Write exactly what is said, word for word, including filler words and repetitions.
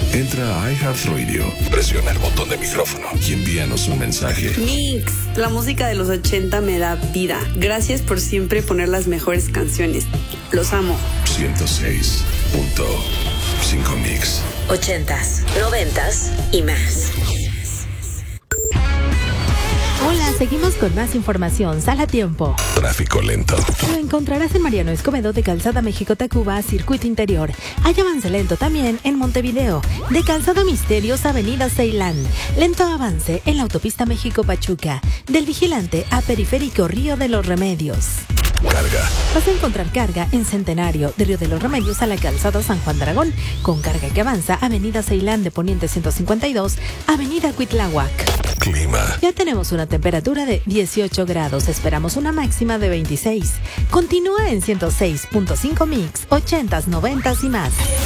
Entra a iHeartRadio, presiona el botón de micrófono y envíanos un mensaje. Mix, la música de los ochenta me da vida. Gracias por siempre poner las mejores canciones. Los amo. ciento seis punto cinco Mix. Ochentas, noventas y más. Hola, seguimos con más información. Sal a tiempo. Tráfico lento. Lo encontrarás en Mariano Escobedo de Calzada México-Tacuba, Circuito Interior. Hay avance lento también en Montevideo, de Calzada Misterios, Avenida Ceilán. Lento avance en la autopista México-Pachuca, del Vigilante a Periférico Río de los Remedios. Carga. Vas a encontrar carga en Centenario, de Río de los Remedios a la Calzada San Juan de Aragón, con carga que avanza Avenida Ceilán de Poniente ciento cincuenta y dos, Avenida Cuitláhuac. Clima. Ya tenemos una temperatura de dieciocho grados, esperamos una máxima de veintiséis. Continúa en ciento seis punto cinco Mix, ochentas, noventas y más.